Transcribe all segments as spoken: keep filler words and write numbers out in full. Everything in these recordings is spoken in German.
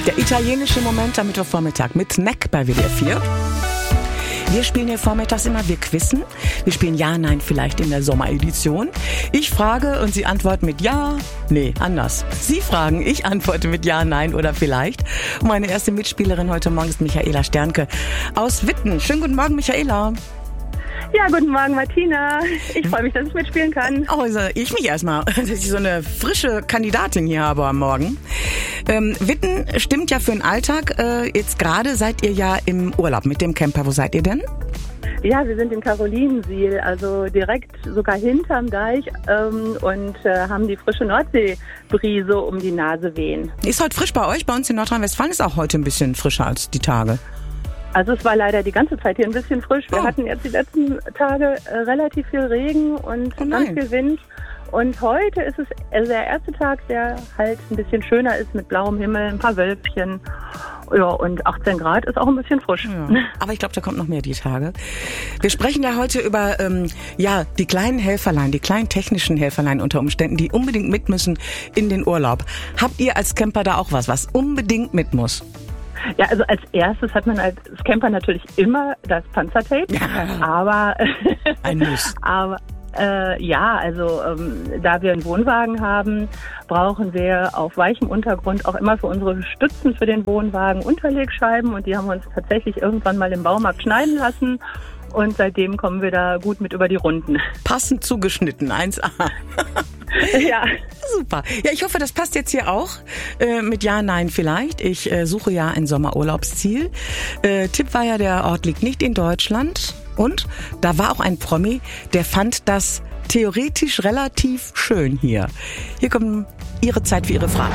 Der italienische Moment am Mittwochvormittag mit Neck bei W D R vier. Wir spielen hier vormittags immer, wir quizzen. Wir spielen Ja, Nein, vielleicht in der Sommeredition. Ich frage und Sie antworten mit Ja, nee, anders. Sie fragen, ich antworte mit Ja, Nein oder vielleicht. Und meine erste Mitspielerin heute Morgen ist Michaela Sternke aus Witten. Schönen guten Morgen, Michaela. Ja, guten Morgen, Martina. Ich freue mich, dass ich mitspielen kann. Oh, ich mich erstmal, dass ich so eine frische Kandidatin hier habe am Morgen. Ähm, Witten stimmt ja für den Alltag. Äh, jetzt gerade seid ihr ja im Urlaub mit dem Camper. Wo seid ihr denn? Ja, wir sind in Carolinensiel, also direkt sogar hinterm Deich ähm, und äh, haben die frische Nordseebrise um die Nase wehen. Ist heute frisch bei euch? Bei uns in Nordrhein-Westfalen ist auch heute ein bisschen frischer als die Tage. Also es war leider die ganze Zeit hier ein bisschen frisch. Wir oh. hatten jetzt die letzten Tage äh, relativ viel Regen und oh ganz viel Wind. Und heute ist es also der erste Tag, der halt ein bisschen schöner ist mit blauem Himmel, ein paar Wölkchen. Ja, und achtzehn Grad ist auch ein bisschen frisch. Ja. Aber ich glaube, da kommt noch mehr die Tage. Wir sprechen ja heute über ähm, ja die kleinen Helferlein, die kleinen technischen Helferlein unter Umständen, die unbedingt mit müssen in den Urlaub. Habt ihr als Camper da auch was, was unbedingt mit muss? Ja, also als erstes hat man als Camper natürlich immer das Panzertape, ja. aber ein Muss. aber äh, ja, also ähm, da wir einen Wohnwagen haben, brauchen wir auf weichem Untergrund auch immer für unsere Stützen für den Wohnwagen Unterlegscheiben und die haben wir uns tatsächlich irgendwann mal im Baumarkt schneiden lassen. Und seitdem kommen wir da gut mit über die Runden. Passend zugeschnitten, eins A. Ja. Super. Ja, ich hoffe, das passt jetzt hier auch äh, mit Ja, Nein vielleicht. Ich äh, suche ja ein Sommerurlaubsziel. Äh, Tipp war ja, der Ort liegt nicht in Deutschland. Und da war auch ein Promi, der fand das theoretisch relativ schön hier. Hier kommt Ihre Zeit für Ihre Fragen.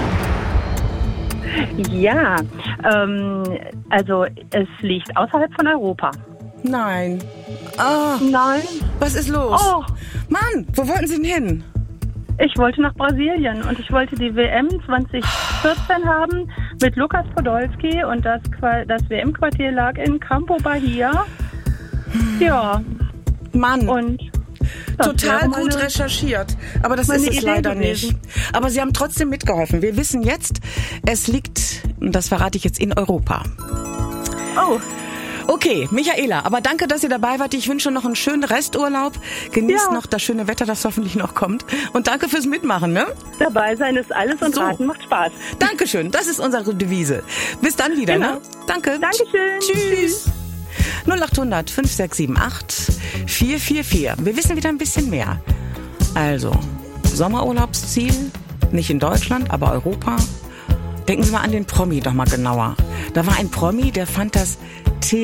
Ja, ähm, also es liegt außerhalb von Europa. Nein. Oh, Nein. Was ist los? Oh. Mann, wo wollten Sie denn hin? Ich wollte nach Brasilien und ich wollte die W M zwanzig vierzehn haben mit Lukas Podolski und das, das W M-Quartier lag in Campo Bahia. Ja. Mann. Und total gut recherchiert. Aber das ist es leider nicht. Aber Sie haben trotzdem mitgeholfen. Wir wissen jetzt, es liegt, das verrate ich jetzt, in Europa. Oh. Okay, Michaela, aber danke, dass ihr dabei wart. Ich wünsche noch einen schönen Resturlaub. Genießt ja. noch das schöne Wetter, das hoffentlich noch kommt. Und danke fürs Mitmachen, ne? Dabei sein ist alles und so. Raten macht Spaß. Dankeschön, das ist unsere Devise. Bis dann wieder, genau. ne? Danke. Dankeschön. Tschüss. null acht hundert fünf sechs sieben acht vier vier vier. Wir wissen wieder ein bisschen mehr. Also, Sommerurlaubsziel, nicht in Deutschland, aber Europa. Denken Sie mal an den Promi doch mal genauer. Da war ein Promi, der fand das theoretisch